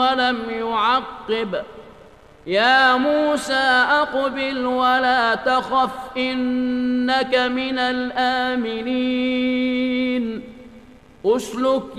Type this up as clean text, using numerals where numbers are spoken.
ولم يعقب يا موسى أقبل ولا تخف إنك من الآمنين أسلك